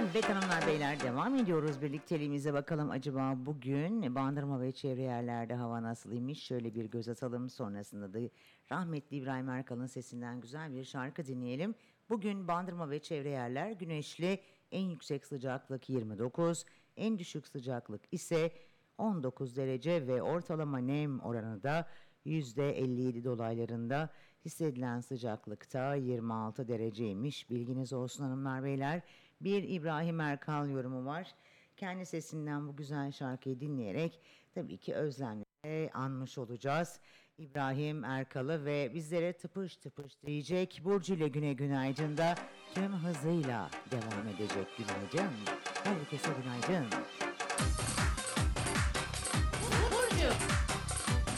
Evet hanımlar beyler devam ediyoruz birlikteliğimize. Bakalım acaba bugün Bandırma ve çevre yerlerde hava nasılmış? Şöyle bir göz atalım, sonrasında da rahmetli İbrahim Erkal'ın sesinden güzel bir şarkı dinleyelim. Bugün Bandırma ve çevre yerler güneşli, en yüksek sıcaklık 29, en düşük sıcaklık ise 19 derece ve ortalama nem oranı da %57 dolaylarında. Hissedilen sıcaklıkta 26 dereceymiş. Bilginiz olsun hanımlar beyler. Bir İbrahim Erkal yorumu var. Kendi sesinden bu güzel şarkıyı dinleyerek tabii ki özlemle anmış olacağız İbrahim Erkal'ı ve bizlere tıpış tıpış diyecek. Burcu ile Güne Günaydın da tüm hızıyla devam edecek. Günaydın. Herkese günaydın.